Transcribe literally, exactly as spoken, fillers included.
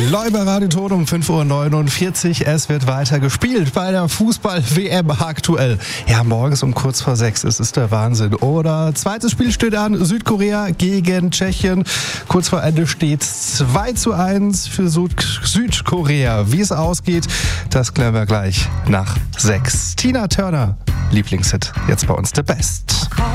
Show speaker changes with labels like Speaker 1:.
Speaker 1: Läuber Radio Ton um fünf Uhr neunundvierzig. Es wird weiter gespielt bei der Fußball-W M aktuell. Ja, morgens um kurz vor sechs. Es ist der Wahnsinn, oder? Zweites Spiel steht an. Südkorea gegen Tschechien. Kurz vor Ende steht zwei zu eins für Süd- Südkorea. Wie es ausgeht, das klären wir gleich nach sechs. Tina Turner, Lieblingshit. Jetzt bei uns The Best.